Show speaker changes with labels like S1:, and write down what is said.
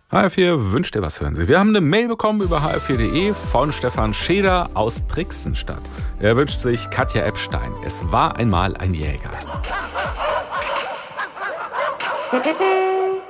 S1: HR4 wünscht dir was, hören Sie. Wir haben eine Mail bekommen über hr4.de von Stefan Scheder aus Brixenstadt. Er wünscht sich Katja Epstein. Es war einmal ein Jäger.